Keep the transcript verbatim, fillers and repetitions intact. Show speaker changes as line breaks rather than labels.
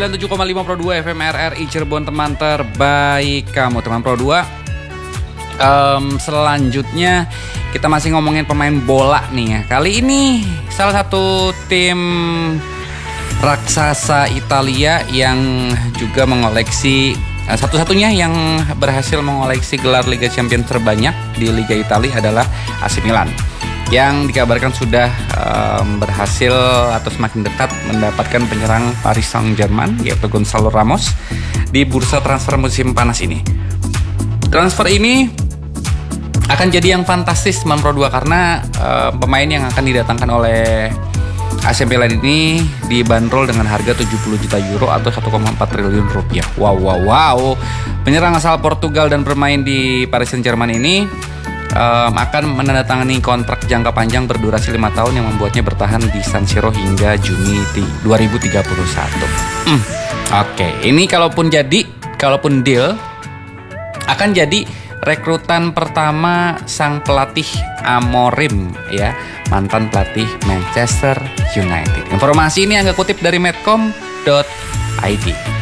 sembilan puluh tujuh koma lima Pro dua F M R R I Cirebon, teman terbaik kamu, teman Pro dua. Um, selanjutnya kita masih ngomongin pemain bola nih ya. Kali ini salah satu tim raksasa Italia yang juga mengoleksi, uh, satu-satunya yang berhasil mengoleksi gelar Liga Champions terbanyak di Liga Italia adalah A C Milan, yang dikabarkan sudah um, berhasil atau semakin dekat mendapatkan penyerang Paris Saint-Germain yaitu Gonzalo Ramos di bursa transfer musim panas ini. Transfer ini akan jadi yang fantastis teman Pro dua karena uh, pemain yang akan didatangkan oleh A C Milan ini dibanderol dengan harga tujuh puluh juta euro atau satu koma empat triliun rupiah. Wow wow wow. Penyerang asal Portugal dan bermain di Paris Saint-Germain ini Um, akan menandatangani kontrak jangka panjang berdurasi lima tahun yang membuatnya bertahan di San Siro hingga Juni dua ribu tiga puluh satu. Hmm, Oke, okay. Ini kalaupun jadi, kalaupun deal, akan jadi rekrutan pertama sang pelatih Amorim, ya, mantan pelatih Manchester United. Informasi ini Angga kutip dari medcom dot i d.